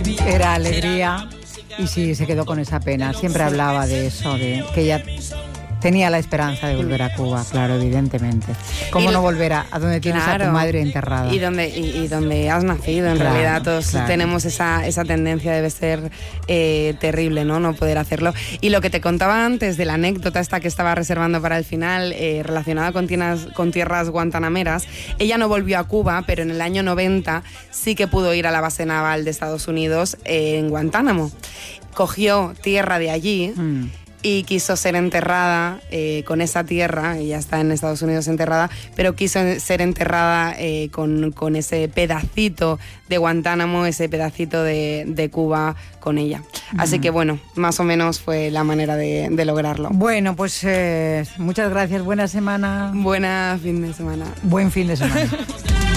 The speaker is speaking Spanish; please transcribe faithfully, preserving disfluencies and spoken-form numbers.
Era alegría y sí, se quedó con esa pena. Siempre hablaba de eso, de que ella tenía la esperanza de volver a Cuba, claro, evidentemente. ¿Cómo no volver a, a donde tienes claro, a tu madre enterrada? Y donde, y, y donde has nacido, en claro, realidad todos claro. tenemos esa, esa tendencia, debe ser eh, terrible, ¿no? No poder hacerlo. Y lo que te contaba antes de la anécdota esta que estaba reservando para el final, eh, relacionada con tierras, con tierras guantanameras, ella no volvió a Cuba, pero en el año noventa sí que pudo ir a la base naval de Estados Unidos eh, en Guantánamo. Cogió tierra de allí, mm. y quiso ser enterrada eh, con esa tierra, ella está en Estados Unidos enterrada, pero quiso ser enterrada eh, con, con ese pedacito de Guantánamo, ese pedacito de, de Cuba con ella. Así mm. que bueno, más o menos fue la manera de, de lograrlo. Bueno, pues eh, muchas gracias, buena semana. Buena fin de semana. Buen fin de semana.